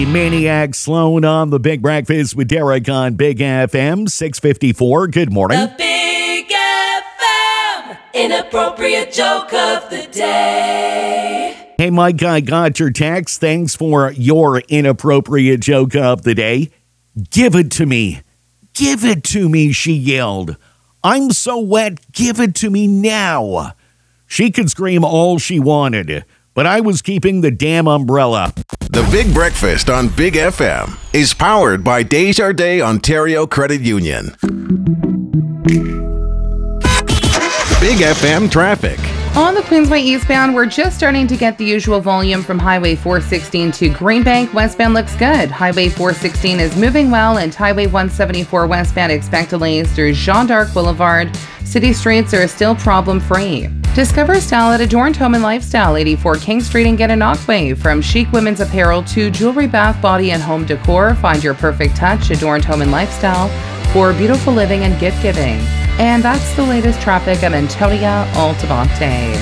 Maniac Sloan on the Big Breakfast with Derek on Big FM 654. Good morning. The Big FM Inappropriate Joke of the Day. Hey, Mike, I got your text. Thanks for your inappropriate joke of the day. Give it to me. Give it to me, she yelled. I'm so wet, give it to me now. She could scream all she wanted, but I was keeping the damn umbrella. The Big Breakfast on Big FM is powered by Desjardins Ontario Credit Union. Big FM traffic. On the Queensway eastbound, we're just starting to get the usual volume from Highway 416 to Greenbank. Westbound looks good. Highway 416 is moving well, and Highway 174 westbound expect delays through Jean d'Arc Boulevard. City streets are still problem-free. Discover style at Adorned Home and Lifestyle, 84 King Street in Gananoque. From chic women's apparel to jewelry, bath, body, and home decor, find your perfect touch. Adorned Home and Lifestyle for beautiful living and gift-giving. And that's the latest traffic. I'm Antonia Altamonte.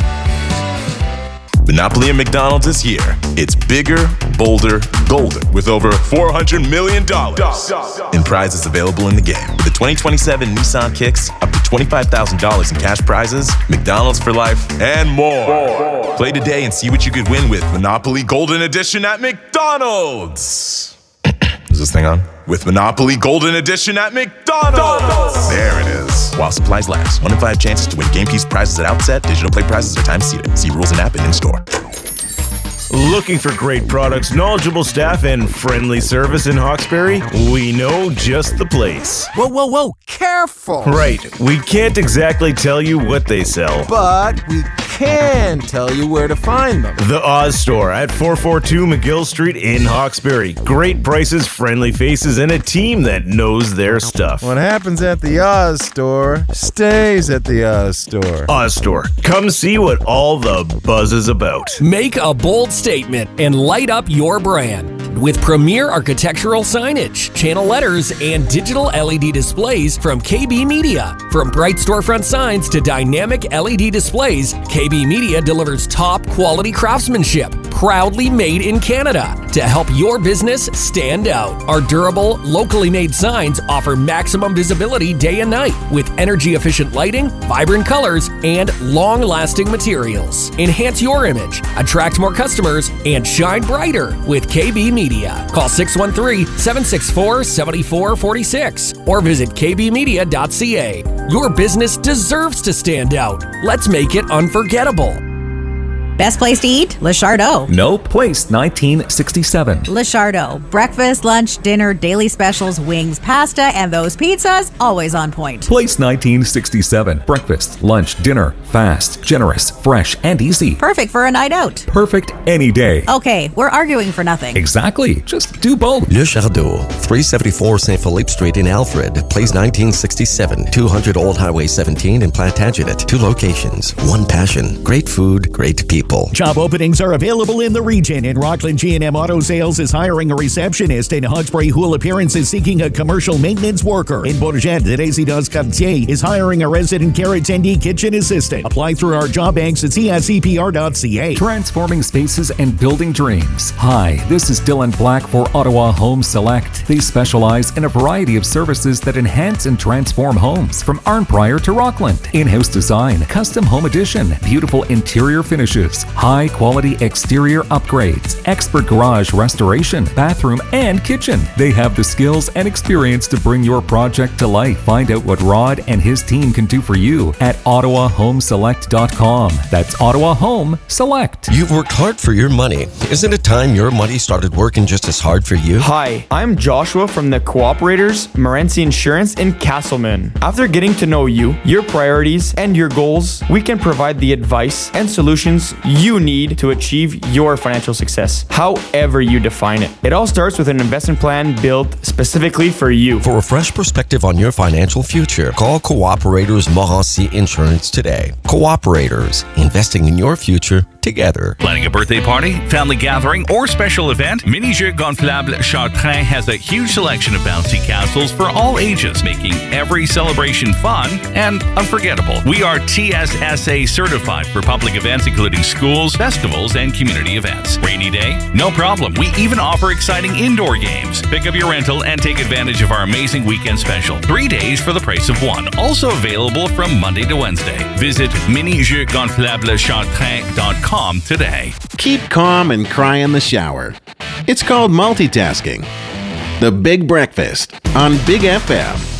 Monopoly and McDonald's is here. It's bigger, bolder, golden, with over $400 million in prizes available in the game. With the 2027 Nissan Kicks, up to $25,000 in cash prizes, McDonald's for life, and more. Play today and see what you could win with Monopoly Golden Edition at McDonald's. Is this thing on? With Monopoly Golden Edition at McDonald's. There it is. While supplies last. 1 in 5 chances to win game piece prizes at outset. Digital play prizes are time seated. See rules and app and in-store. Looking for great products, knowledgeable staff, and friendly service in Hawkesbury? We know just the place. Whoa, careful! Right, we can't exactly tell you what they sell. But we can tell you where to find them. The Oz Store at 442 McGill Street in Hawkesbury. Great prices, friendly faces, and a team that knows their stuff. What happens at the Oz Store stays at the Oz Store. Oz Store, come see what all the buzz is about. Make a bold statement and light up your brand with premier architectural signage, channel letters, and digital LED displays from KB Media. From bright storefront signs to dynamic LED displays, KB Media delivers top quality craftsmanship, proudly made in Canada, to help your business stand out. Our durable, locally made signs offer maximum visibility day and night with energy-efficient lighting, vibrant colors, and long-lasting materials. Enhance your image, attract more customers, and shine brighter with KB Media. Call 613-764-7446 or visit kbmedia.ca. Your business deserves to stand out. Let's make it unforgettable. Best place to eat? Le Chardot. No place, 1967. Le Chardot. Breakfast, lunch, dinner, daily specials, wings, pasta, and those pizzas, always on point. Place 1967. Breakfast, lunch, dinner, fast, generous, fresh, and easy. Perfect for a night out. Perfect any day. Okay, we're arguing for nothing. Exactly. Just do both. Le Chardot, 374 St. Philippe Street in Alfred. Place 1967. 200 Old Highway 17 in Plantagenet. 2 locations, 1 passion. Great food, great people. Job openings are available in the region. In Rockland, G&M Auto Sales is hiring a receptionist. In Hawkesbury, Houle Appearance is seeking a commercial maintenance worker. In Beauregard, the Résidence Cartier is hiring a resident care attendee kitchen assistant. Apply through our job banks at csepr.ca. Transforming spaces and building dreams. Hi, this is Dylan Black for Ottawa Home Select. They specialize in a variety of services that enhance and transform homes, from Arnprior to Rockland. In-house design, custom home addition, beautiful interior finishes, high-quality exterior upgrades, expert garage restoration, bathroom, and kitchen. They have the skills and experience to bring your project to life. Find out what Rod and his team can do for you at OttawaHomeSelect.com. That's Ottawa Home Select. You've worked hard for your money. Isn't it time your money started working just as hard for you? Hi, I'm Joshua from the Cooperators, Morency Insurance in Castleman. After getting to know you, your priorities, and your goals, we can provide the advice and solutions you need to achieve your financial success, however you define it. It all starts with an investment plan built specifically for you. For a fresh perspective on your financial future, call Cooperators Morency Insurance today. Cooperators, investing in your future together. together. Planning a birthday party, family gathering, or special event? Mini Jeux Gonflables Chartrain has a huge selection of bouncy castles for all ages, making every celebration fun and unforgettable. We are TSSA certified for public events including schools, festivals, and community events. Rainy day? No problem. We even offer exciting indoor games. Pick up your rental and take advantage of our amazing weekend special. 3 days for the price of one. Also available from Monday to Wednesday. Visit minijeuxgonflableschartrain.com today. Keep calm and cry in the shower. It's called multitasking. The Big Breakfast on Big FM.